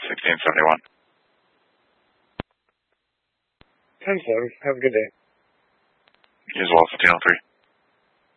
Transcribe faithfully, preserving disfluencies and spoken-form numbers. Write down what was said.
sixteen seventy-one. ten seven. Have a good day. You as well, fifteen oh three.